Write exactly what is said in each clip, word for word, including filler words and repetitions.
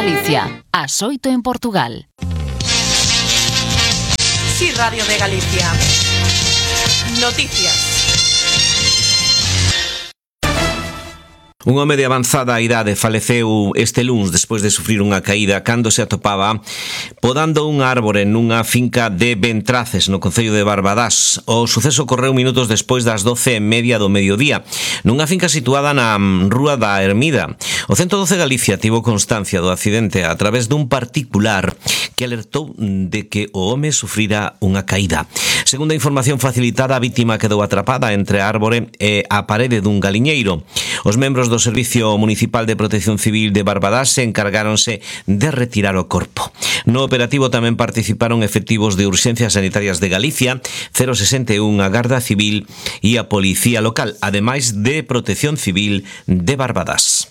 Galicia, ás oito en Portugal. Sí, Radio de Galicia. Noticias. Un home de avanzada idade faleceu este luns despois de sufrir unha caída cando se atopaba podando un árbore nunha finca de Ventraces, no concello de Barbadás. O suceso ocorreu minutos despois das doce e media do mediodía, nunha finca situada na Rúa da Ermida. O ciento doce Galicia tivo constancia do accidente a través dun particular que alertou de que o home sufrira unha caída. Segundo a información facilitada, a vítima quedou atrapada entre a árbore e a parede dun galiñeiro. Os membros do Servicio Municipal de Protección Civil de Barbadás se encargáronse de retirar o corpo. No operativo tamén participaron efectivos de Urxencias Sanitarias de Galicia, cero sesenta e un, a Garda Civil e a Policía Local, ademais de Protección Civil de Barbadás.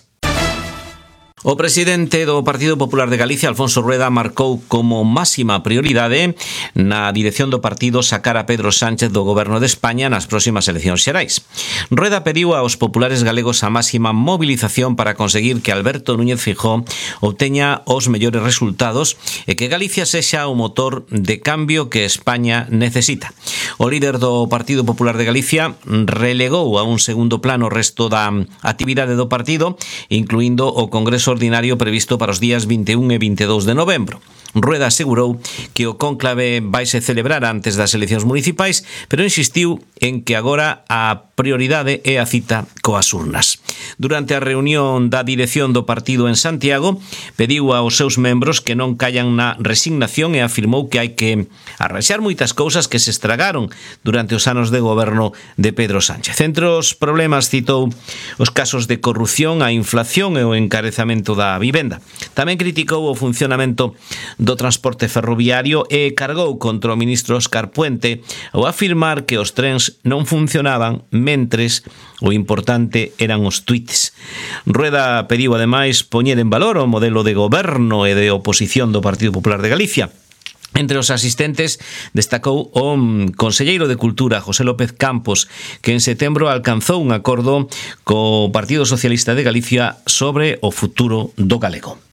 O presidente do Partido Popular de Galicia, Alfonso Rueda, marcou como máxima prioridade na dirección do partido sacar a Pedro Sánchez do goberno de España nas próximas eleccións xerais. Rueda pediu aos populares galegos a máxima movilización para conseguir que Alberto Núñez Feijóo obteña os mellores resultados e que Galicia sexa o motor de cambio que España necesita. O líder do Partido Popular de Galicia relegou a un segundo plano o resto da actividade do partido, incluindo o Congreso Ordinario previsto para os días vinte e un e vinte e dous de novembro. Rueda asegurou que o cónclave vaise celebrar antes das eleccións municipais, pero insistiu en que agora a prioridade é a cita coas urnas. Durante a reunión da dirección do partido en Santiago, pediu aos seus membros que non callan na resignación e afirmou que hai que arranxar moitas cousas que se estragaron durante os anos de goberno de Pedro Sánchez. Entre os problemas citou os casos de corrupción, a inflación e o encarecamento da vivenda. Tamén criticou o funcionamento do transporte ferroviario e cargou contra o ministro Óscar Puente ao afirmar que os trens non funcionaban mentres o importante eran os tuits. Rueda pediu ademais poñer en valor o modelo de goberno e de oposición do Partido Popular de Galicia. Entre os asistentes destacou o conselleiro de Cultura, José López Campos, que en setembro alcanzou un acordo co Partido Socialista de Galicia sobre o futuro do galego.